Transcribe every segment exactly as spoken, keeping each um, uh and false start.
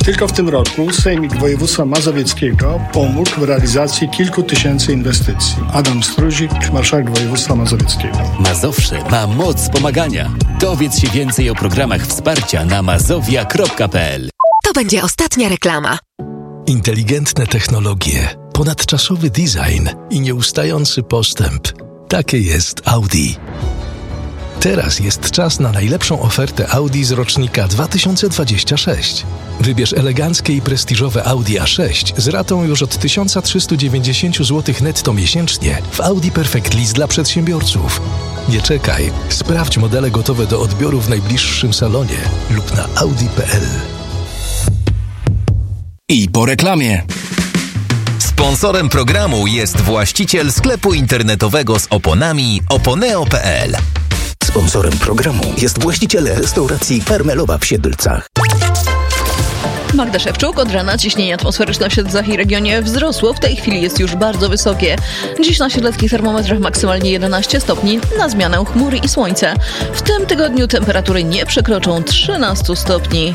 Tylko w tym roku Sejmik Województwa Mazowieckiego pomógł w realizacji kilku tysięcy inwestycji. Adam Struzik, marszałek województwa mazowieckiego. Mazowsze ma moc pomagania. Dowiedz się więcej o programach wsparcia na mazowia kropka p l. To będzie ostatnia reklama. Inteligentne technologie, ponadczasowy design i nieustający postęp. Takie jest Audi. Teraz jest czas na najlepszą ofertę Audi z rocznika dwa tysiące dwudziestego szóstego. Wybierz eleganckie i prestiżowe Audi A sześć z ratą już od tysiąc trzysta dziewięćdziesiąt złotych netto miesięcznie w Audi Perfect Lease dla przedsiębiorców. Nie czekaj, sprawdź modele gotowe do odbioru w najbliższym salonie lub na audi kropka p l. I po reklamie. Sponsorem programu jest właściciel sklepu internetowego z oponami oponeo kropka p l. Sponsorem programu jest właściciel restauracji Karmelowa w Siedlcach. Magda Szewczuk. Od rana ciśnienie atmosferyczne w Siedlcach i regionie wzrosło. W tej chwili jest już bardzo wysokie. Dziś na siedleckich termometrach maksymalnie jedenaście stopni, na zmianę chmury i słońce. W tym tygodniu temperatury nie przekroczą trzynaście stopni.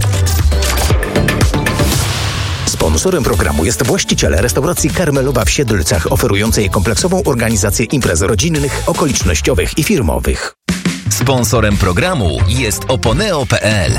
Sponsorem programu jest właściciel restauracji Karmelowa w Siedlcach, oferującej kompleksową organizację imprez rodzinnych, okolicznościowych i firmowych. Sponsorem programu jest oponeo kropka p l.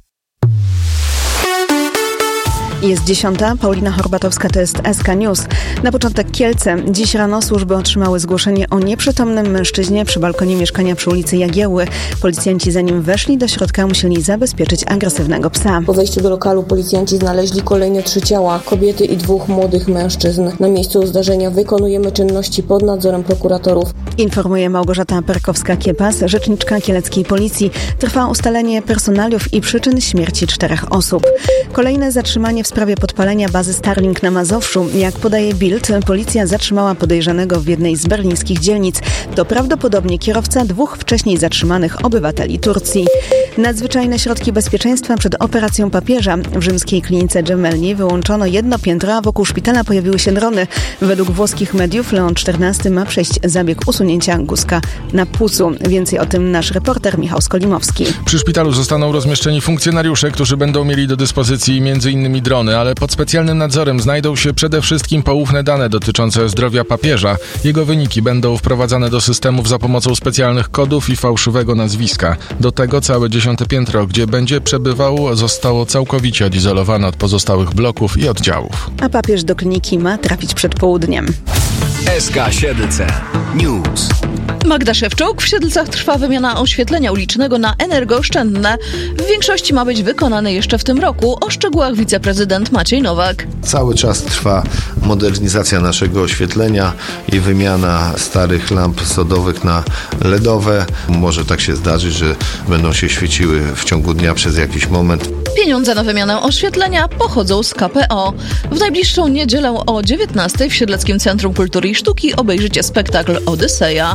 Jest dziesiąta, Paulina Horbatowska, to jest S K News. Na początek Kielce. Dziś rano służby otrzymały zgłoszenie o nieprzytomnym mężczyźnie przy balkonie mieszkania przy ulicy Jagiełły. Policjanci zanim weszli do środka musieli zabezpieczyć agresywnego psa. Po wejściu do lokalu policjanci znaleźli kolejne trzy ciała, kobiety i dwóch młodych mężczyzn. Na miejscu zdarzenia wykonujemy czynności pod nadzorem prokuratorów. Informuje Małgorzata Perkowska-Kiepas, rzeczniczka kieleckiej policji. Trwa ustalenie personaliów i przyczyn śmierci czterech osób. Kolejne zatrzymanie w sprawie podpalenia bazy Starlink na Mazowszu. Jak podaje Bild, policja zatrzymała podejrzanego w jednej z berlińskich dzielnic. To prawdopodobnie kierowca dwóch wcześniej zatrzymanych obywateli Turcji. Nadzwyczajne środki bezpieczeństwa przed operacją papieża. W rzymskiej klinice Gemelli wyłączono jedno piętro, a wokół szpitala pojawiły się drony. Według włoskich mediów Leon czternasty ma przejść zabieg usunięcia guzka na płucu. Więcej o tym nasz reporter Michał Skolimowski. Przy szpitalu zostaną rozmieszczeni funkcjonariusze, którzy będą mieli do dyspozycji między innymi drony, ale pod specjalnym nadzorem znajdą się przede wszystkim poufne dane dotyczące zdrowia papieża. Jego wyniki będą wprowadzane do systemów za pomocą specjalnych kodów i fałszywego nazwiska. Do tego całe dziesiąte piętro, gdzie będzie przebywał, zostało całkowicie odizolowane od pozostałych bloków i oddziałów. A papież do kliniki ma trafić przed południem. S K Siedlce News. Magda Szewczuk. W Siedlcach trwa wymiana oświetlenia ulicznego na energooszczędne. W większości ma być wykonane jeszcze w tym roku. O szczegółach wiceprezydent Maciej Nowak. Cały czas trwa modernizacja naszego oświetlenia i wymiana starych lamp sodowych na ledowe. Może tak się zdarzyć, że będą się świeciły w ciągu dnia przez jakiś moment. Pieniądze na wymianę oświetlenia pochodzą z K P O. W najbliższą niedzielę o dziewiętnastej w Siedleckim Centrum Kultury i Sztuki obejrzycie spektakl Odyseja.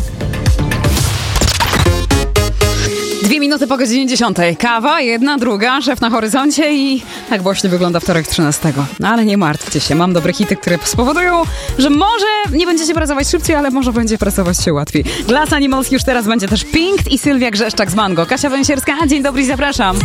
Dwie minuty po godzinie dziesiątej. Kawa, jedna, druga, szef na horyzoncie i tak właśnie wygląda wtorek trzynastego. No ale nie martwcie się, mam dobre hity, które spowodują, że może nie będziecie pracować szybciej, ale może będzie pracować się łatwiej. Glass Animals już teraz będzie też Pink i Sylwia Grzeszczak z Mango. Kasia Węsierska, dzień dobry i zapraszam.